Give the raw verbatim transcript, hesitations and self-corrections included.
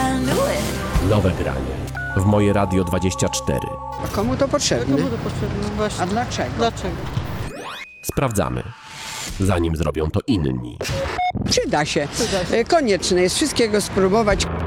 Nowe granie w Moje Radio dwadzieścia cztery. A komu to potrzebne? Komu to potrzebne? Właśnie. A dlaczego? Dlaczego? Sprawdzamy, zanim zrobią to inni. Przyda się. Przyda się. E, Konieczne jest wszystkiego spróbować.